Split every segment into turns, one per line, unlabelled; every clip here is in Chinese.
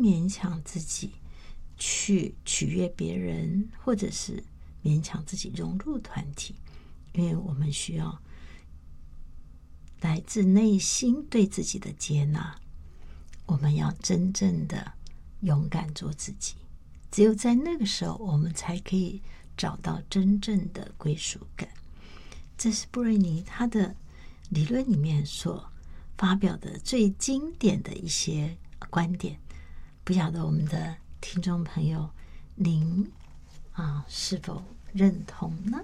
勉强自己去取悦别人，或者是勉强自己融入团体，因为我们需要来自内心对自己的接纳。我们要真正的勇敢做自己，只有在那个时候，我们才可以找到真正的归属感。这是布瑞尼他的理论里面所发表的最经典的一些观点。不晓得我们的听众朋友您是否认同呢？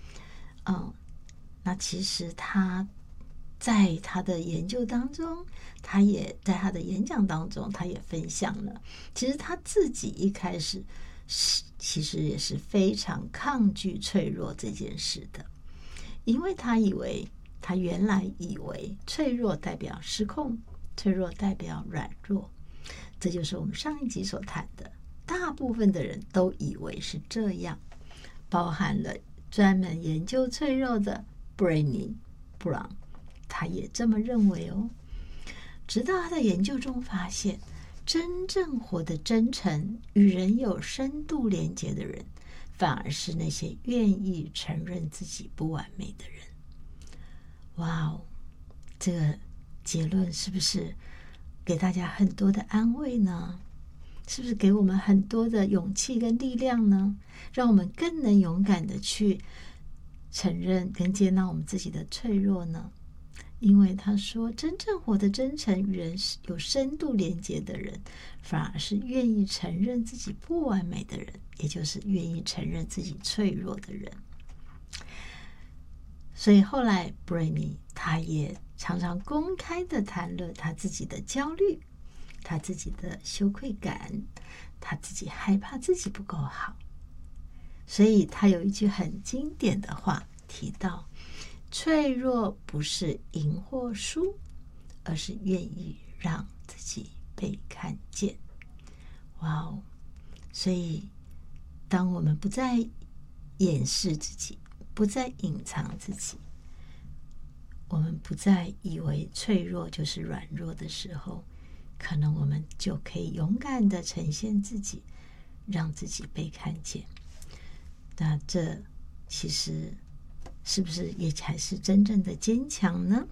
那其实他在他的研究当中，他也在他的演讲当中，他也分享了，其实他自己一开始其实也是非常抗拒脆弱这件事的，因为他原来以为脆弱代表失控，脆弱代表软弱，这就是我们上一集所谈的，大部分的人都以为是这样，包含了专门研究脆弱的布瑞尼·布朗，他也这么认为哦。直到他的研究中发现，真正活得真诚、与人有深度连结的人，反而是那些愿意承认自己不完美的人。哇哦，这个结论是不是给大家很多的安慰呢？是不是给我们很多的勇气跟力量呢？让我们更能勇敢的去承认跟接纳我们自己的脆弱呢？因为他说，真正活得真诚、与人有深度连结的人，反而是愿意承认自己不完美的人，也就是愿意承认自己脆弱的人。所以后来布瑞尼他也常常公开的谈论他自己的焦虑，他自己的羞愧感，他自己害怕自己不够好。所以他有一句很经典的话提到，脆弱不是赢或输，而是愿意让自己被看见。哇哦！所以当我们不再掩饰自己，不再隐藏自己，我们不再以为脆弱就是软弱的时候，可能我们就可以勇敢的呈现自己，让自己被看见。那这其实是不是也才是真正的坚强呢？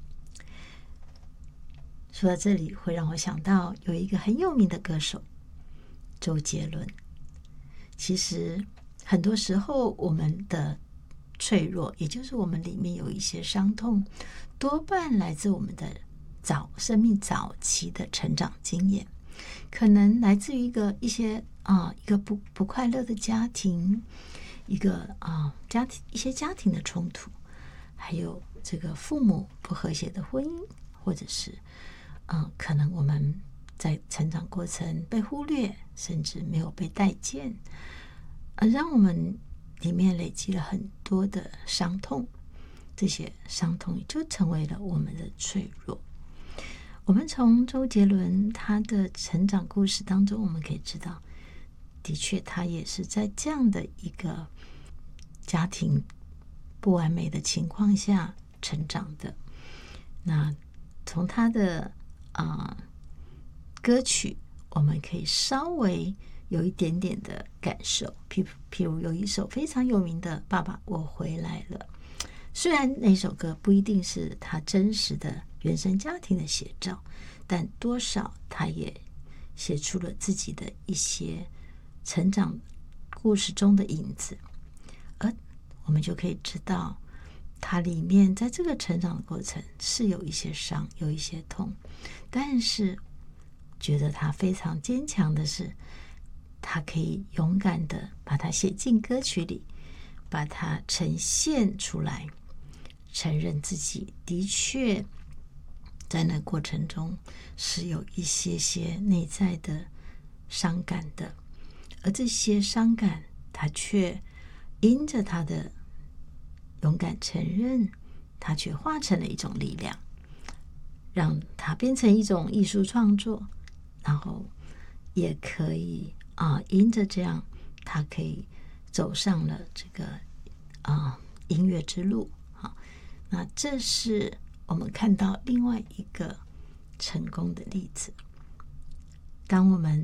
说到这里会让我想到有一个很有名的歌手周杰伦。其实很多时候我们的脆弱，也就是我们里面有一些伤痛，多半来自我们的生命早期的成长经验，可能来自于一些不快乐的家庭，一些家庭的冲突，还有这个父母不和谐的婚姻，或者是可能我们在成长过程被忽略，甚至没有被待见，让我们里面累积了很多的伤痛，这些伤痛也就成为了我们的脆弱。我们从周杰伦他的成长故事当中，我们可以知道，的确他也是在这样的一个家庭不完美的情况下成长的。那从他的歌曲，我们可以稍微有一点点的感受，譬如有一首非常有名的《爸爸我回来了》，虽然那首歌不一定是他真实的原生家庭的写照，但多少他也写出了自己的一些成长故事中的影子，而我们就可以知道他里面在这个成长的过程是有一些伤，有一些痛，但是觉得他非常坚强的是，他可以勇敢的把它写进歌曲里，把它呈现出来，承认自己的确在那过程中是有一些内在的伤感的，而这些伤感他却因着他的勇敢承认，他却化成了一种力量，让它变成一种艺术创作，然后也可以因着这样，他可以走上了这个音乐之路。那这是我们看到另外一个成功的例子。当我们